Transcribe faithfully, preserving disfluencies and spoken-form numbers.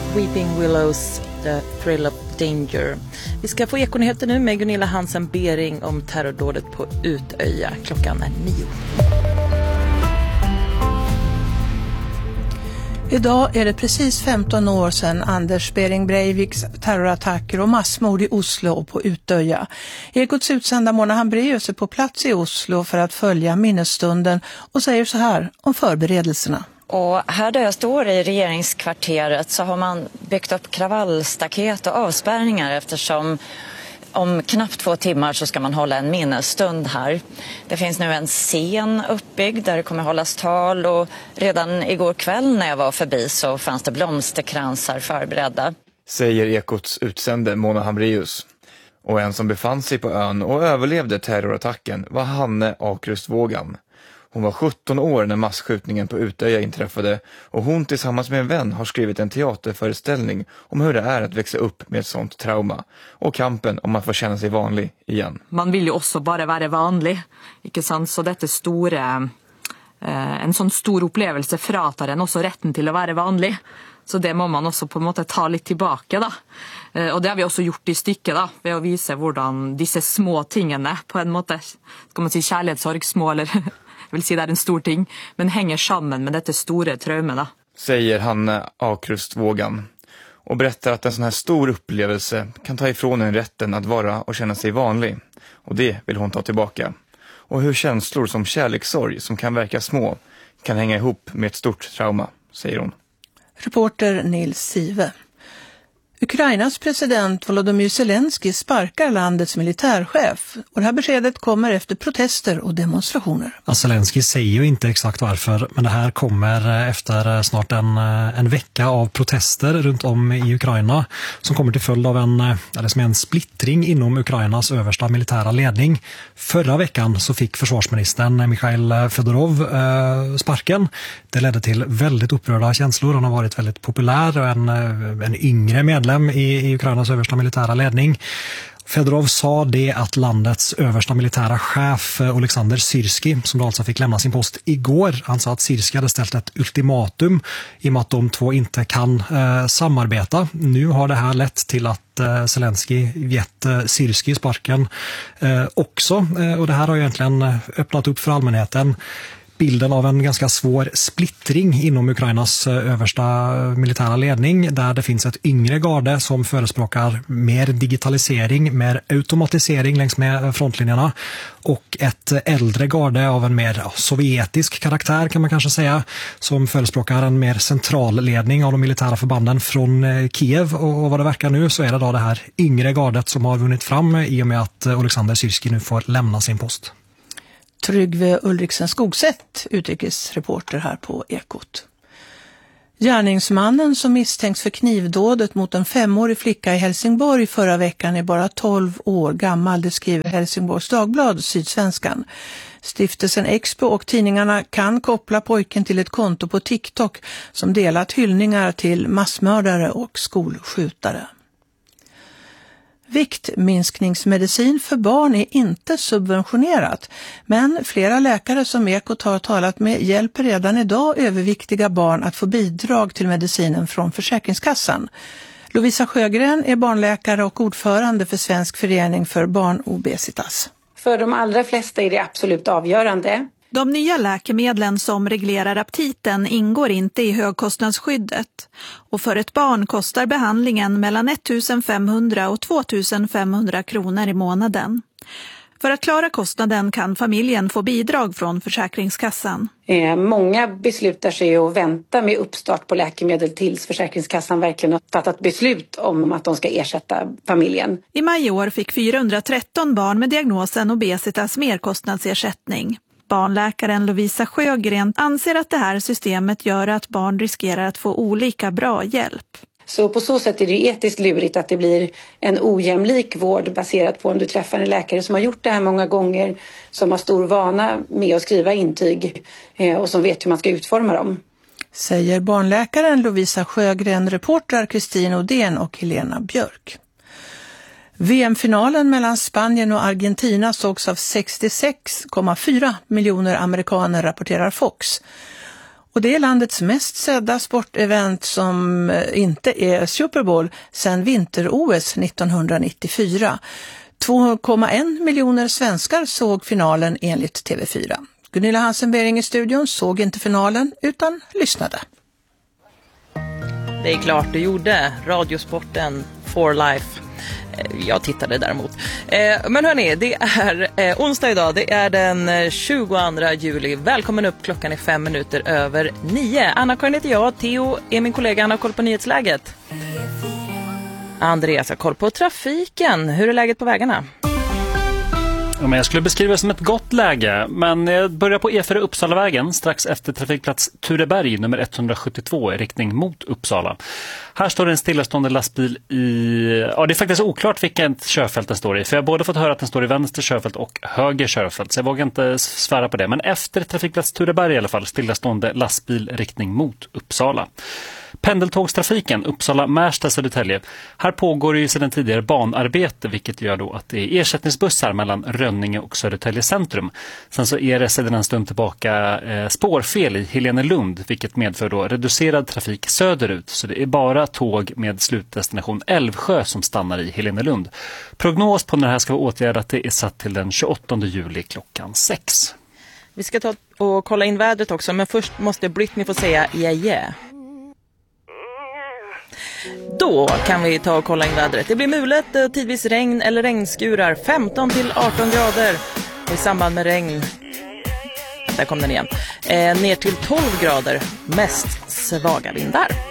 Weeping Willows, The Thrill of Danger. Vi ska få ekonyheter nu med Gunilla Hansen Bering om terrordådet på Utöja. Klockan är nio. Idag är det precis femton år sedan Anders Behring Breiviks terrorattacker och massmord i Oslo och på Utöja. Ekots utsända Mona Hambraeus är på plats i Oslo för att följa minnesstunden och säger så här om förberedelserna. Och här där jag står i regeringskvarteret så har man byggt upp kravallstaket och avspärrningar eftersom om knappt två timmar så ska man hålla en minnesstund här. Det finns nu en scen uppbyggd där det kommer hållas tal och redan igår kväll när jag var förbi så fanns det blomsterkransar förberedda. Säger Ekots utsände Mona Hambraeus. Och en som befann sig på ön och överlevde terrorattacken var Hanne Akrustvågan. Hon var sjutton år när massskjutningen på Utöja inträffade och hon tillsammans med en vän har skrivit en teaterföreställning om hur det är att växa upp med ett sånt trauma och kampen om att få känna sig vanlig igen. Man vill ju också bara vara vanlig, ikke sant? Så detta stora, eh, en sån stor upplevelse fratar en också rätten till att vara vanlig. Så det må man också på en måte ta lite tillbaka då. Eh, och det har vi också gjort i stycket då, ved att visa hur dessa små tingene på en måte, ska man säga kärlekssorg små eller jag vill säga det är en stor ting, men hänger samman med detta stora traumet då. Säger Hanne Akrustvågan och berättar att en sån här stor upplevelse kan ta ifrån en rätten att vara och känna sig vanlig. Och det vill hon ta tillbaka. Och hur känslor som kärlekssorg som kan verka små kan hänga ihop med ett stort trauma, säger hon. Reporter Nils Sive. Ukrainas president Volodymyr Zelensky sparkar landets militärchef och det här beskedet kommer efter protester och demonstrationer. Ja, Zelensky säger ju inte exakt varför, men det här kommer efter snart en, en vecka av protester runt om i Ukraina som kommer till följd av en, eller som en splittring inom Ukrainas översta militära ledning. Förra veckan så fick försvarsministern Mikhail Fedorov eh, sparken. Det ledde till väldigt upprörda känslor. Han har varit väldigt populär och en, en yngre medlem I, i Ukrainas översta militära ledning. Fedorov sa det att landets översta militära chef Oleksandr Syrskij, som då alltså fick lämna sin post igår, han sa att Syrskij hade ställt ett ultimatum i och med att de två inte kan eh, samarbeta. Nu har det här lett till att eh, Zelensky gett eh, Syrskij sparken eh, också. Eh, och det här har egentligen öppnat upp för allmänheten bilden av en ganska svår splittring inom Ukrainas översta militära ledning där det finns ett yngre garde som förespråkar mer digitalisering, mer automatisering längs med frontlinjerna och ett äldre garde av en mer sovjetisk karaktär kan man kanske säga som förespråkar en mer central ledning av de militära förbanden från Kiev och vad det verkar nu så är det då det här yngre gardet som har vunnit fram i och med att Oleksandr Syrskij nu får lämna sin post. Tryggve Ulriksen Skogsätt, utrikesreporter här på Ekot. Gärningsmannen som misstänks för knivdådet mot en femårig flicka i Helsingborg förra veckan är bara tolv år gammal, det skriver Helsingborgs Dagblad, Sydsvenskan. Stiftelsen Expo och tidningarna kan koppla pojken till ett konto på TikTok som delat hyllningar till massmördare och skolskjutare. Viktminskningsmedicin för barn är inte subventionerat, men flera läkare som Ekot har talat med hjälper redan idag överviktiga barn att få bidrag till medicinen från Försäkringskassan. Lovisa Sjögren är barnläkare och ordförande för Svensk förening för barnobesitas. För de allra flesta är det absolut avgörande. De nya läkemedlen som reglerar aptiten ingår inte i högkostnadsskyddet och för ett barn kostar behandlingen mellan femtonhundra och tvåtusenfemhundra kronor i månaden. För att klara kostnaden kan familjen få bidrag från Försäkringskassan. Eh, många beslutar sig att vänta med uppstart på läkemedel tills Försäkringskassan verkligen har fattat beslut om att de ska ersätta familjen. I maj i år fick fyrahundratretton barn med diagnosen obesitas merkostnadsersättning. Barnläkaren Lovisa Sjögren anser att det här systemet gör att barn riskerar att få olika bra hjälp. Så på så sätt är det etiskt lurigt att det blir en ojämlik vård baserat på om du träffar en läkare som har gjort det här många gånger, som har stor vana med att skriva intyg och som vet hur man ska utforma dem. Säger barnläkaren Lovisa Sjögren, reportrar Kristin Odén och Helena Björk. V M-finalen mellan Spanien och Argentina sågs av sextiosex komma fyra miljoner amerikaner, rapporterar Fox. Och det är landets mest sedda sportevent som inte är Super Bowl sedan vinter-O S nittonhundranittiofyra. två komma en miljoner svenskar såg finalen enligt T V fyra. Gunilla Hansen-Bering i studion såg inte finalen utan lyssnade. Det är klart du gjorde. Radiosporten for life. Jag tittade däremot. Men hörni, det är onsdag idag. Det är den tjugoandra juli. Välkommen upp, klockan är fem minuter över nio. Anna-Karin heter jag. Theo är min kollega. Han har koll på nyhetsläget. Andreas har koll på trafiken. Hur är läget på vägarna? Ja, men jag skulle beskriva det som ett gott läge, men jag börjar på E fyra Uppsalavägen strax efter trafikplats Tureberg nummer etthundrasjuttiotvå i riktning mot Uppsala. Här står en stillastående lastbil i... Ja, det är faktiskt oklart vilket körfält den står i, för jag har både fått höra att den står i vänster körfält och höger körfält, så jag vågar inte svära på det. Men efter trafikplats Tureberg i alla fall, stillastående lastbil riktning mot Uppsala. Pendeltågstrafiken Uppsala-Märsta-Södertälje. Här pågår ju sedan tidigare banarbete, vilket gör då att det är ersättningsbussar mellan Rönninge och Södertälje centrum. Sen så är det sedan en stund tillbaka eh, spårfel i Helenelund, vilket medför då reducerad trafik söderut. Så det är bara tåg med slutdestination Älvsjö som stannar i Helenelund. Prognos på när det här ska vara åtgärdat är satt till den tjugoåttonde juli klockan sex. Vi ska ta och kolla in vädret också, men först måste Britney få säga yeah yeah. Då kan vi ta och kolla in vädret. Det blir mulet, tidvis regn eller regnskurar, femton till arton grader. Och i samband med regn, där kom den igen, eh, ner till tolv grader, mest svaga vindar.